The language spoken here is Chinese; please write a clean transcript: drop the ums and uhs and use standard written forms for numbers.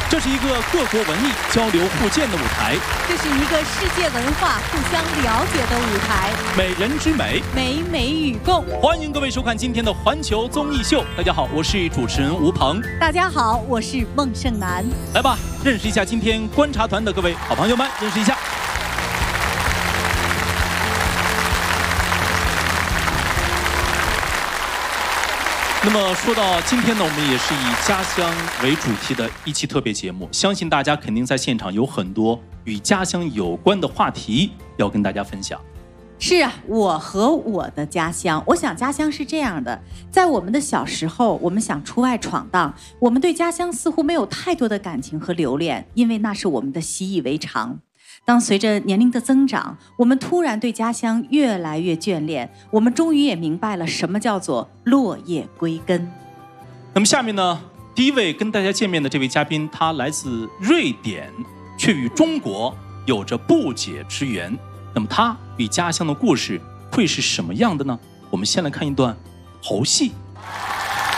这是一个各国文艺交流互鉴的舞台， 这是一个世界文化互相了解的舞台。 美人之美， 美美与共。 欢迎各位收看今天的环球综艺秀。大家好，我是主持人吴鹏。 大家好，我是孟胜男。 来吧，认识一下今天观察团的各位好朋友们，认识一下。那么说到今天呢，我们也是以家乡为主题的一期特别节目，相信大家肯定在现场有很多与家乡有关的话题要跟大家分享。 是啊，我和我的家乡，我想家乡是这样的，在我们的小时候，我们想出外闯荡，我们对家乡似乎没有太多的感情和留恋，因为那是我们的习以为常。当随着年龄的增长，我们突然对家乡越来越眷恋，我们终于也明白了什么叫做落叶归根。 那么下面呢，第一位跟大家见面的这位嘉宾，他来自瑞典，却与中国有着不解之缘。那么他与家乡的故事会是什么样的呢？我们先来看一段猴戏。